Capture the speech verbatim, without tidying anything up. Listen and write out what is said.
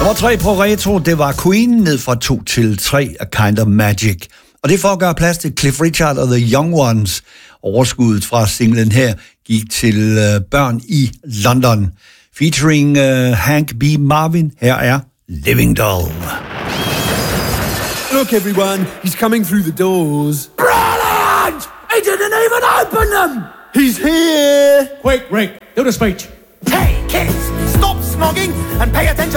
Nummer tre på retro, det var Queen, ned fra to til tre, A Kind of Magic. Og det for at gøre plads til Cliff Richard og The Young Ones. Overskuddet fra singlen her gik til uh, børn i London. Featuring uh, Hank B. Marvin, her er Living Doll. Look everyone, he's coming through the doors. Brilliant! He didn't even open them! He's here! Quick, Rick, do the speech. Hey kids, stop snogging and pay attention